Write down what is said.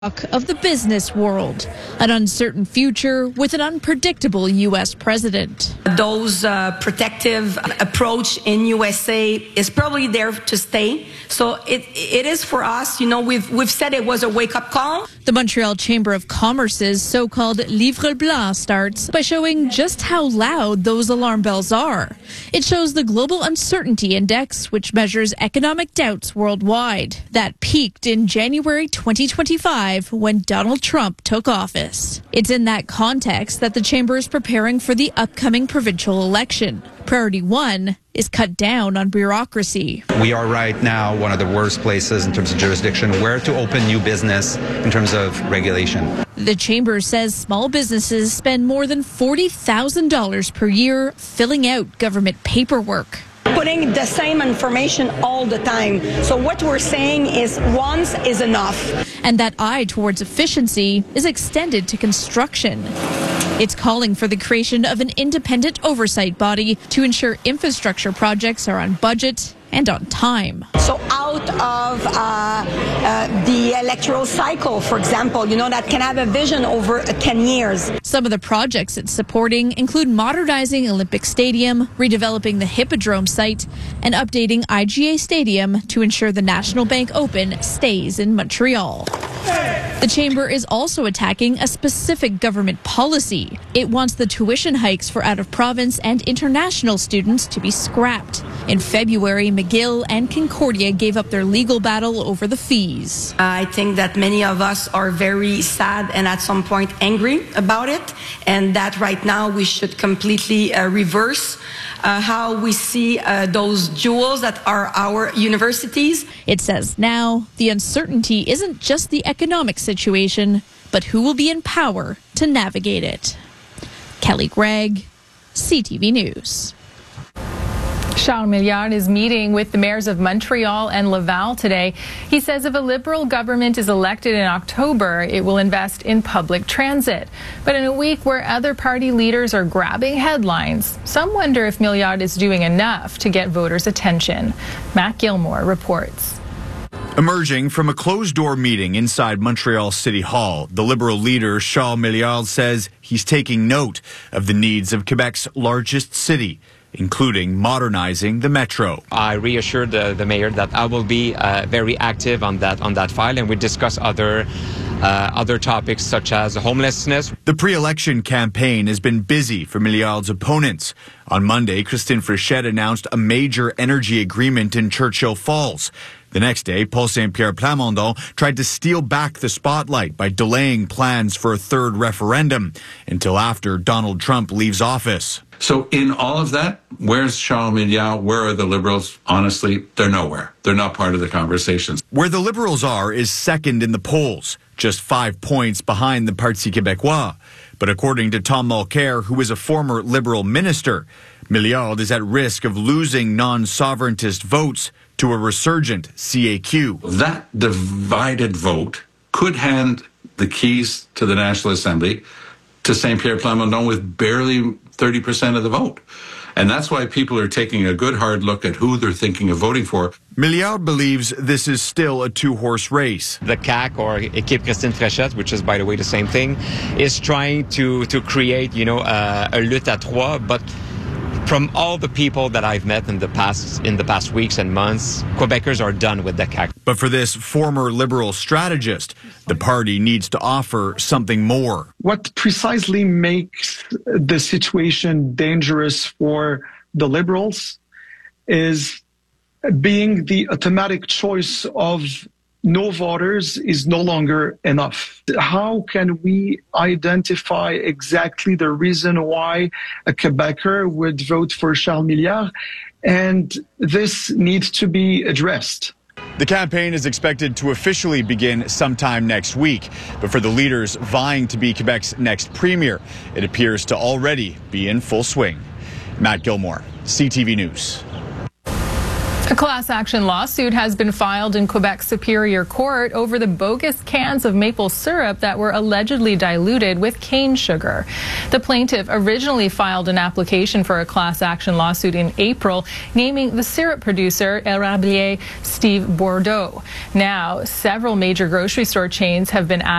of the business world, an uncertain future with an unpredictable U.S. president. Those protective approach in USA is probably there to stay. So it is for us. You know, we've said it was a wake-up call. The Montreal Chamber of Commerce's so-called Livre Blanc starts by showing just how loud those alarm bells are. It shows the Global Uncertainty Index, which measures economic doubts worldwide. That peaked in January 2025 when Donald Trump took office. It's in that context that the Chamber is preparing for the upcoming provincial election. Priority 1 is cut down on bureaucracy. We are right now one of the worst places in terms of jurisdiction where to open new business in terms of regulation. The Chamber says small businesses spend more than $40,000 per year filling out government paperwork. Putting the same information all the time. So what we're saying is once is enough. And that eye towards efficiency is extended to construction. It's calling for the creation of an independent oversight body to ensure infrastructure projects are on budget and on time. So out of the electoral cycle, for example, you know, that can have a vision over 10 years. Some of the projects it's supporting include modernizing Olympic Stadium, redeveloping the Hippodrome site, and updating IGA Stadium to ensure the National Bank Open stays in Montreal. The Chamber is also attacking a specific government policy. It wants the tuition hikes for out-of-province and international students to be scrapped. In February, McGill and Concordia gave up their legal battle over the fees. I think that many of us are very sad and at some point angry about it, and that right now we should completely reverse how we see those jewels that are our universities. It says now the uncertainty isn't just the economic situation, but who will be in power to navigate it. Kelly Gregg, CTV News. Charles Milliard is meeting with the mayors of Montreal and Laval today. He says if a Liberal government is elected in October, it will invest in public transit. But in a week where other party leaders are grabbing headlines, some wonder if Milliard is doing enough to get voters' attention. Matt Gilmore reports. Emerging from a closed-door meeting inside Montreal City Hall, the Liberal leader Charles Milliard says he's taking note of the needs of Quebec's largest city, including modernizing the metro. I reassured the mayor that I will be very active on that file, and we discuss other topics such as homelessness. The pre-election campaign has been busy for Milliard's opponents. On Monday, Christine Frichette announced a major energy agreement in Churchill Falls. The next day, Paul Saint-Pierre Plamondon tried to steal back the spotlight by delaying plans for a third referendum until after Donald Trump leaves office. So in all of that, where's Charles Milliard? Where are the Liberals? Honestly, they're nowhere. They're not part of the conversations. Where the Liberals are is second in the polls, just 5 points behind the Parti Québécois. But according to Tom Mulcair, who is a former Liberal minister, Milliard is at risk of losing non-sovereigntist votes to a resurgent CAQ. That divided vote could hand the keys to the National Assembly to Saint-Pierre Plamondon with barely 30% of the vote. And that's why people are taking a good hard look at who they're thinking of voting for. Milliard believes this is still a two-horse race. The CAQ, or Équipe Christine Fréchette, which is, by the way, the same thing, is trying to create, a lutte à trois, but from all the people that I've met in the past weeks and months, Quebecers are done with the CAQ. But for this former Liberal strategist, the party needs to offer something more. What precisely makes the situation dangerous for the Liberals is being the automatic choice of no voters is no longer enough. How can we identify exactly the reason why a Quebecer would vote for Charles Milliard? And this needs to be addressed. The campaign is expected to officially begin sometime next week. But for the leaders vying to be Quebec's next premier, it appears to already be in full swing. Matt Gilmore, CTV News. A class action lawsuit has been filed in Quebec Superior Court over the bogus cans of maple syrup that were allegedly diluted with cane sugar. The plaintiff originally filed an application for a class action lawsuit in April, naming the syrup producer, Érablier Steve Bordeaux. Now, several major grocery store chains have been